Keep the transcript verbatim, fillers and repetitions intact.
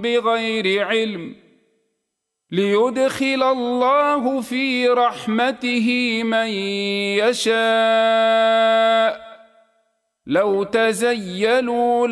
بغير علم ليدخل الله في رحمته من يشاء لو تزيلوا